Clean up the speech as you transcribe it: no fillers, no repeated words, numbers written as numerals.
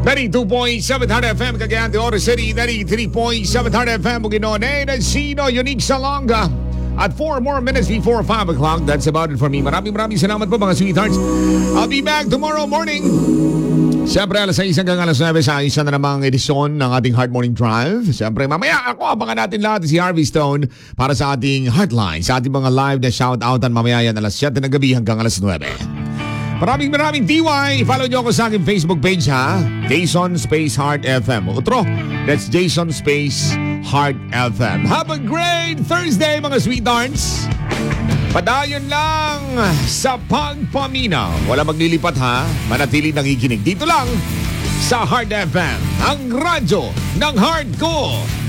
92.7 Heart FM, Cagayan de Oro City, 93.7 Heart FM, Bukidnon, Encino, Unique Salonga. At 4 more minutes before 5 o'clock, that's about it for me. Maraming salamat po mga sweethearts. I'll be back tomorrow morning. Siyempre, alas 6 hanggang alas 9 sa isa na namang edisyon ng ating Heart Morning Drive. Siyempre, mamaya abangan natin lahat si Harvey Stone para sa ating Heartline, sa ating mga live na shout-outan mamaya yan alas 7 ng gabi hanggang alas 9. Maraming TY. Follow nyo ako sa aking Facebook page ha. Jason Space Heart FM. Otro, that's Jason Space Heart FM. Have a great Thursday mga sweethearts. Padayon lang sa pagpaminaw. Wala maglilipat ha. Manatili nakikinig. Dito lang sa Heart FM. Ang radyo ng heart ko.